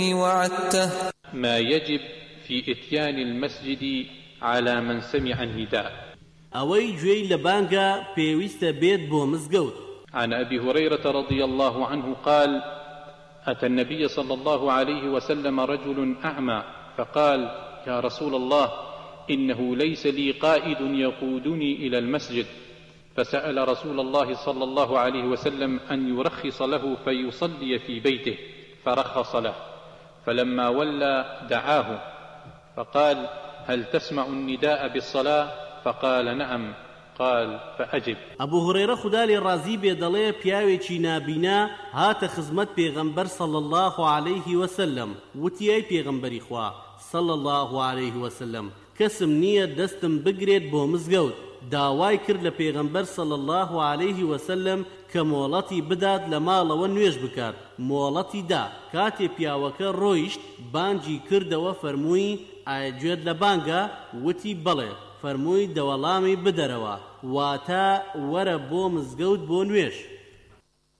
وعدته. ما يجب في إتيان المسجد على من سمع النداء. أوي جوي لبانجا بيويست بيت بو مزقوت. عن أبي هريرة رضي الله عنه قال: أتى النبي صلى الله عليه وسلم رجل أعمى فقال: يا رسول الله، إنه ليس لي قائد يقودني إلى المسجد. فسأل رسول الله صلى الله عليه وسلم أن يرخص له فيصلي في بيته، فرخص له. فلما ولى دعاه فقال: هل تسمع النداء بالصلاة؟ فقال: نعم. قال: فأجب. أبو هريرة خدالي الرازي بيدلي بياوي نابينا هات خزمت بيغمبر صلى الله عليه وسلم وتياي بيغمبري خوا صلى الله عليه وسلم كسم نية دستم بقريت بو مزقود داواي كر لبيغمبر صلى الله عليه وسلم كمولتي بداد لمالا ونويش بكات مولتي دا كاتي بياوكر رويشت بانجي كرد وفرموي آيجود لبانجا وتي بلي فرمووی دەوەڵامی بدەرەوە واتە وەرە بۆ مزگەوت بۆ نوێژ.